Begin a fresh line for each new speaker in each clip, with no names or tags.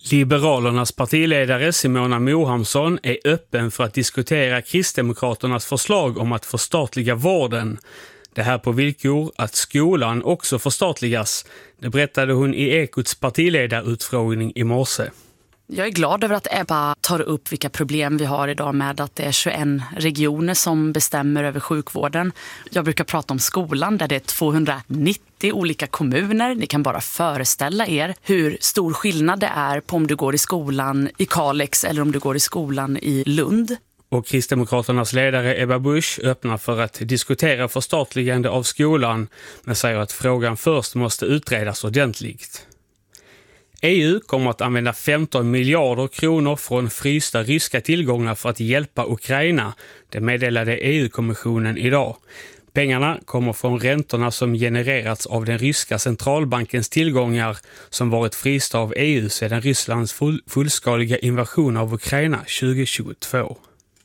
Liberalernas partiledare Simona Mohamsson är öppen för att diskutera Kristdemokraternas förslag om att förstatliga vården. Det här på villkor att skolan också förstatligas. Det berättade hon i Ekots partiledarutfrågning i morse.
Jag är glad över att Ebba tar upp vilka problem vi har idag med att det är 21 regioner som bestämmer över sjukvården. Jag brukar prata om skolan där det är 290 olika kommuner. Ni kan bara föreställa er hur stor skillnad det är på om du går i skolan i Kalix eller om du går i skolan i Lund.
Och Kristdemokraternas ledare Ebba Busch öppnar för att diskutera förstatligande av skolan men säger att frågan först måste utredas ordentligt. EU kommer att använda 15 miljarder kronor från frysta ryska tillgångar för att hjälpa Ukraina. Det meddelade EU-kommissionen idag. Pengarna kommer från räntorna som genererats av den ryska centralbankens tillgångar som varit frysta av EU sedan Rysslands fullskaliga invasion av Ukraina 2022.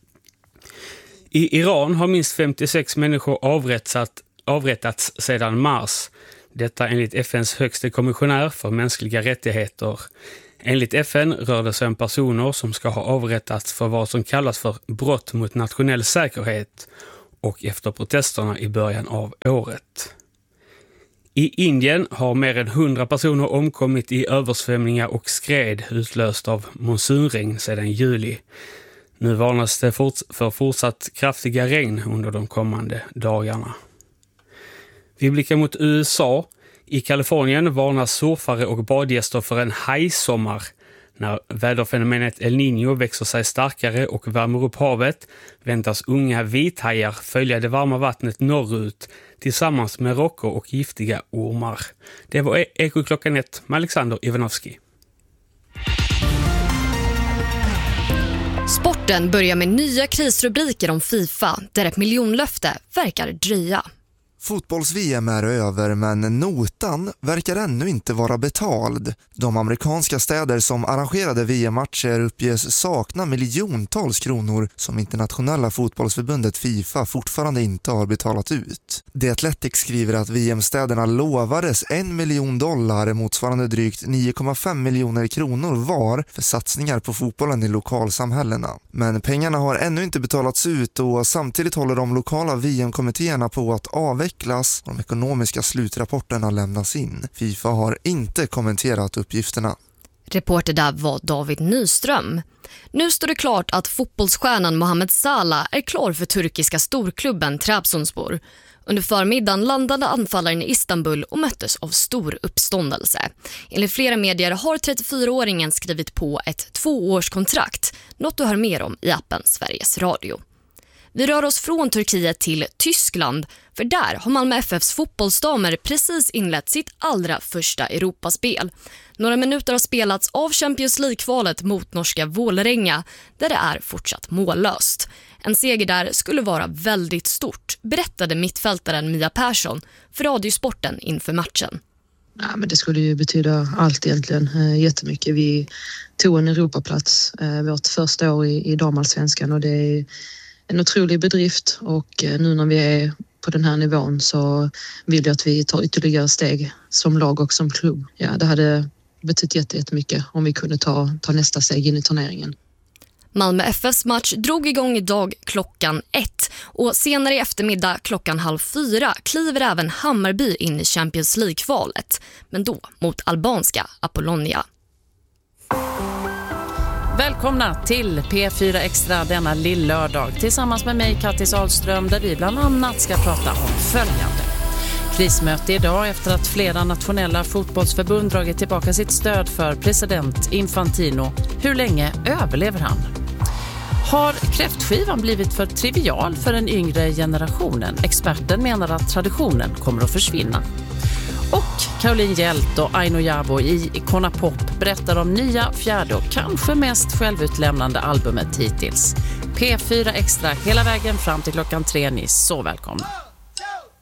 I Iran har minst 56 människor avrättats sedan mars. Detta enligt FNs högste kommissionär för mänskliga rättigheter. Enligt FN rör det sig om personer som ska ha avrättats för vad som kallas för brott mot nationell säkerhet och efter protesterna i början av året. I Indien har mer än 100 personer omkommit i översvämningar och skred utlöst av monsunregn sedan juli. Nu varnas det för fortsatt kraftiga regn under de kommande dagarna. Vi blickar mot USA. I Kalifornien varnas surfare och badgäster för en hajsommar. När väderfenomenet El Niño växer sig starkare och värmer upp havet väntas unga vithajar följa det varma vattnet norrut tillsammans med rockor och giftiga ormar. Det var Ekoklockan 1 med Alexander Ivanovski.
Sporten börjar med nya krisrubriker om FIFA där ett miljonlöfte verkar dröja.
Fotbolls-VM är över men notan verkar ännu inte vara betald. De amerikanska städer som arrangerade VM-matcher uppges sakna miljontals kronor som internationella fotbollsförbundet FIFA fortfarande inte har betalat ut. The Athletic skriver att VM-städerna lovades $1 miljon motsvarande drygt 9,5 miljoner kronor var för satsningar på fotbollen i lokalsamhällena. Men pengarna har ännu inte betalats ut och samtidigt håller de lokala VM-kommittéerna på att avvecklas och de ekonomiska slutrapporterna lämnas in. FIFA har inte kommenterat uppgifterna.
Reporter där var David Nyström. Nu står det klart att fotbollsstjärnan Mohamed Salah är klar för turkiska storklubben Trabzonspor. Under förmiddagen landade anfallaren i Istanbul och möttes av stor uppståndelse. Enligt flera medier har 34-åringen skrivit på ett 2-årskontrakt, något du hör mer om i appen Sveriges Radio. Vi rör oss från Turkiet till Tyskland, för där har Malmö FFs fotbollsdamer precis inlett sitt allra första Europaspel. Några minuter har spelats av Champions League-kvalet mot norska Vålerenga, där det är fortsatt mållöst. En seger där skulle vara väldigt stort, berättade mittfältaren Mia Persson för Radiosporten inför matchen.
Ja, men det skulle ju betyda allt egentligen, jättemycket. Vi tog en Europaplats vårt första år i damallsvenskan och det är en otrolig bedrift och nu när vi är på den här nivån så vill jag att vi tar ytterligare steg som lag och som klubb. Ja, det hade betytt jättemycket om vi kunde ta nästa steg in i turneringen.
Malmö FFs match drog igång idag klockan 1 och senare i eftermiddag klockan 3:30 kliver även Hammarby in i Champions League-kvalet, men då mot albanska Apollonia.
Välkomna till P4 Extra denna lillördag tillsammans med mig Kattis Ahlström där vi bland annat ska prata om följande. Krismöte idag efter att flera nationella fotbollsförbund dragit tillbaka sitt stöd för president Infantino. Hur länge överlever han? Har kräftskivan blivit för trivial för den yngre generationen? Experten menar att traditionen kommer att försvinna. Och Caroline Hjelt och Aino Jabo i Icona Pop berättar om nya, fjärde och kanske mest självutlämnande albumet hittills. P4 Extra hela vägen fram till klockan 3. Ni är så välkomna.